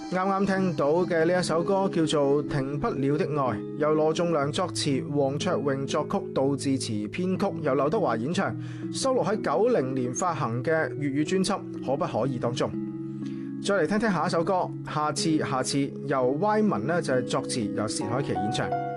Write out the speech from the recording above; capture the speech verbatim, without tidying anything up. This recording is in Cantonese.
啱啱聽到嘅呢一首歌叫做《停不了的愛》，由羅仲良作詞，黃卓榮作曲，杜自持編曲，由劉德華演唱，收錄喺九零年發行嘅粵語專輯《可不可以》當中。再嚟聽聽下一首歌，下次下次由 Y 文呢就係作詞，由薛凱琪演唱。